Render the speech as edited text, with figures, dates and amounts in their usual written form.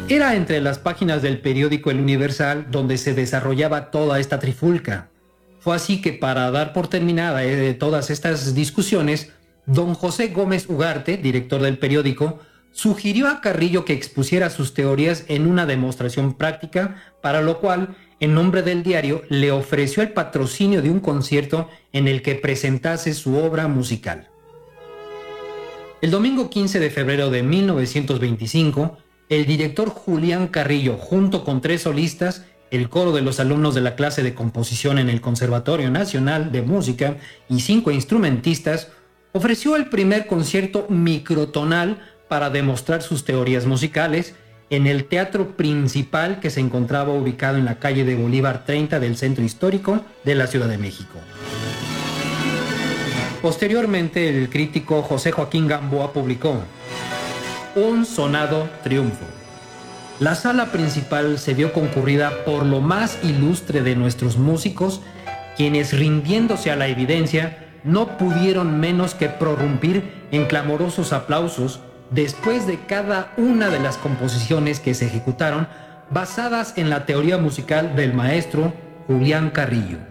Era entre las páginas del periódico El Universal donde se desarrollaba toda esta trifulca. Fue así que, para dar por terminada todas estas discusiones, don José Gómez Ugarte, director del periódico, sugirió a Carrillo que expusiera sus teorías en una demostración práctica, para lo cual, en nombre del diario, le ofreció el patrocinio de un concierto en el que presentase su obra musical. El domingo 15 de febrero de 1925, el director Julián Carrillo, junto con 3 solistas, el coro de los alumnos de la clase de composición en el Conservatorio Nacional de Música y 5 instrumentistas, ofreció el primer concierto microtonal para demostrar sus teorías musicales en el teatro principal, que se encontraba ubicado en la calle de Bolívar 30 del centro histórico de la Ciudad de México. Posteriormente, el crítico José Joaquín Gamboa publicó Un sonado triunfo. La sala principal se vio concurrida por lo más ilustre de nuestros músicos, quienes, rindiéndose a la evidencia, no pudieron menos que prorrumpir en clamorosos aplausos después de cada una de las composiciones que se ejecutaron, basadas en la teoría musical del maestro Julián Carrillo.